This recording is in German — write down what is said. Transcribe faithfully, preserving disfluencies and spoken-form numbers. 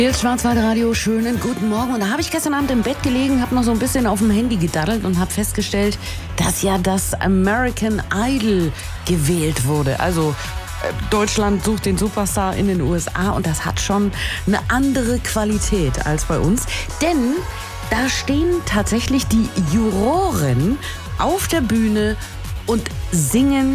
Jetzt Schwarzwaldradio, schönen guten Morgen. Und da habe ich gestern Abend im Bett gelegen, habe noch so ein bisschen auf dem Handy gedaddelt und habe festgestellt, dass ja das American Idol gewählt wurde. Also äh, Deutschland sucht den Superstar in den U S A und das hat schon eine andere Qualität als bei uns. Denn da stehen tatsächlich die Juroren auf der Bühne und singen